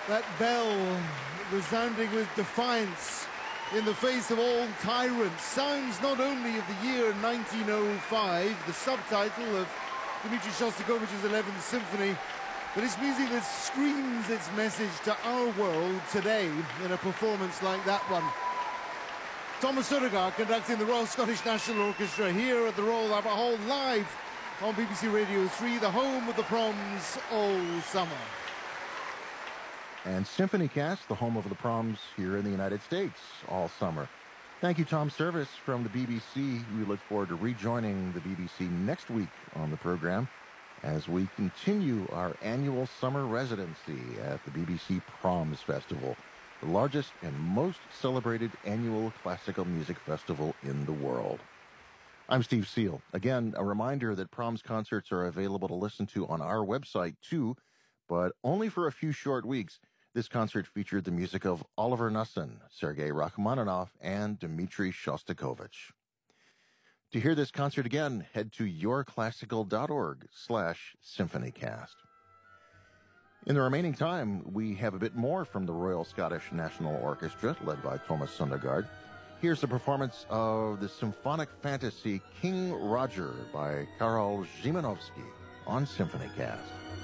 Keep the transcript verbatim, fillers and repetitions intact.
That bell resounding with defiance in the face of all tyrants sounds not only of the year nineteen oh five, the subtitle of Dmitri Shostakovich's eleventh Symphony, but it's music that screams its message to our world today in a performance like that one. Thomas Søndergaard conducting the Royal Scottish National Orchestra here at the Royal Albert Hall, live on B B C Radio three, the home of the Proms all summer. And SymphonyCast, the home of the Proms here in the United States all summer. Thank you, Tom Service from the B B C. We look forward to rejoining the B B C next week on the program as we continue our annual summer residency at the B B C Proms Festival, the largest and most celebrated annual classical music festival in the world. I'm Steve Seal. Again, a reminder that Proms concerts are available to listen to on our website, too, but only for a few short weeks. This concert featured the music of Oliver Knussen, Sergei Rachmaninoff, and Dmitri Shostakovich. To hear this concert again, head to yourclassical.org slash symphonycast. In the remaining time, we have a bit more from the Royal Scottish National Orchestra, led by Thomas Søndergaard. Here's the performance of the symphonic fantasy King Roger by Karol Szymanowski on SymphonyCast.